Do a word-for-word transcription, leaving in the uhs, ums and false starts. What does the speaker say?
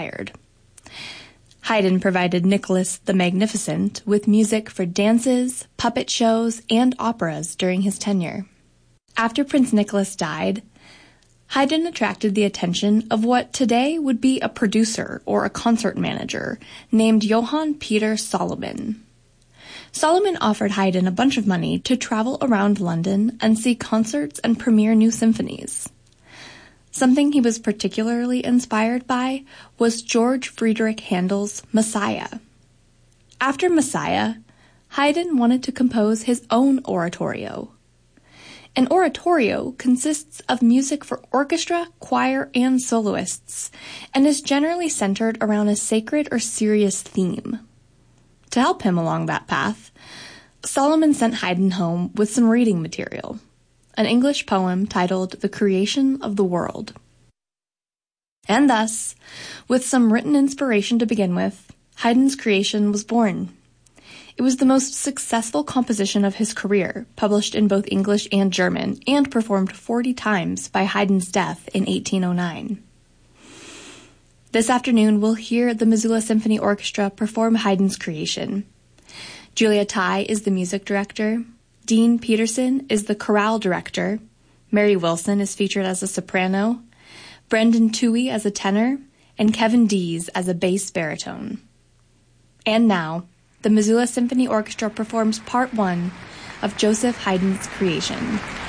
inspired. Haydn provided Nicholas the Magnificent with music for dances, puppet shows, and operas during his tenure. After Prince Nicholas died, Haydn attracted the attention of what today would be a producer or a concert manager named Johann Peter Salomon. Salomon offered Haydn a bunch of money to travel around London and see concerts and premiere new symphonies. Something he was particularly inspired by was George Friedrich Handel's Messiah. After Messiah, Haydn wanted to compose his own oratorio. An oratorio consists of music for orchestra, choir, and soloists, and is generally centered around a sacred or serious theme. To help him along that path, Salomon sent Haydn home with some reading material, an English poem titled The Creation of the World. And thus, with some written inspiration to begin with, Haydn's creation was born. It was the most successful composition of his career, published in both English and German, and performed forty times by Haydn's death in eighteen oh nine. This afternoon, we'll hear the Missoula Symphony Orchestra perform Haydn's creation. Julia Tai is the music director. Dean Peterson is the chorale director. Mary Wilson is featured as a soprano. Brendan Toohey as a tenor. And Kevin Dees as a bass baritone. And now, the Missoula Symphony Orchestra performs part one of Joseph Haydn's creation.